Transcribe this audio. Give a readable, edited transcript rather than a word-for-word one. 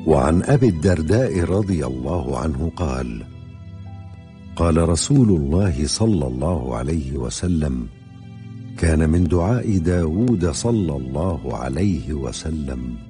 وعن أبي الدرداء رضي الله عنه قال: قال رسول الله صلى الله عليه وسلم: كان من دعاء داود صلى الله عليه وسلم: